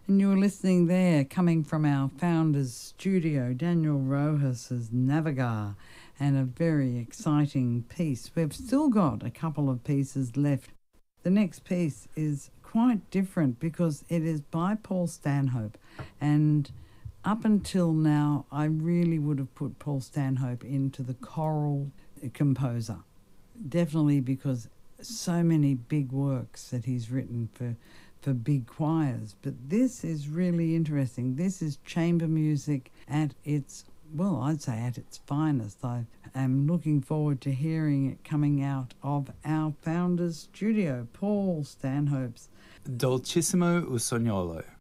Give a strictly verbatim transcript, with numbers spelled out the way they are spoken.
And you were listening there, coming from our founder's studio, Daniel Rojas' Navegar, and a very exciting piece. We've still got a couple of pieces left. The next piece is quite different because it is by Paul Stanhope, and up until now I really would have put Paul Stanhope into the choral composer, definitely because so many big works that he's written for for big choirs. But this is really interesting. This is chamber music at its, well, I'd say at its finest. I am looking forward to hearing it coming out of our founder's studio, Paul Stanhope's Dolcissimo Usognolo.